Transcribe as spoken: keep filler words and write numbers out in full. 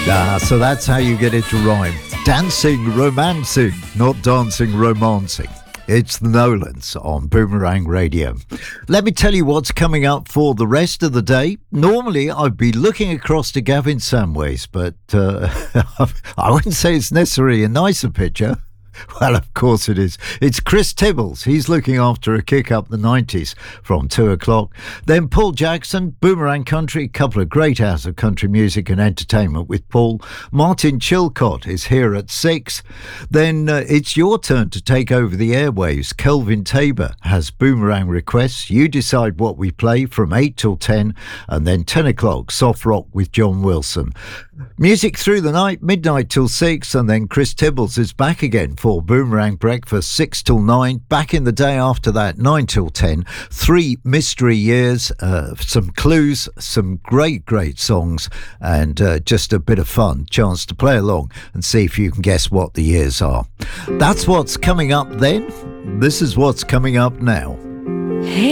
Ah, so that's how you get it to rhyme. Dancing, romancing, not dancing, romancing. It's the Nolans on Boomerang Radio. Let me tell you what's coming up for the rest of the day. Normally, I'd be looking across to Gavin Samways, but uh, I wouldn't say it's necessarily a nicer picture. Well, of course it is. It's Chris Tibbles. He's looking after a kick up the nineties from two o'clock. Then Paul Jackson, Boomerang Country, a couple of great hours of country music and entertainment with Paul. Martin Chilcott is here at six. Then uh, it's your turn to take over the airwaves. Kelvin Tabor has Boomerang requests. You decide what we play from eight till ten, and then ten o'clock, Soft Rock with John Wilson. Music through the night, midnight till six, and then Chris Tibbles is back again for Boomerang Breakfast, six till nine. Back in the day after that, nine till ten. Three mystery years, uh, some clues, some great, great songs, and uh, just a bit of fun. Chance to play along and see if you can guess what the years are. That's what's coming up then. This is what's coming up now. Hey.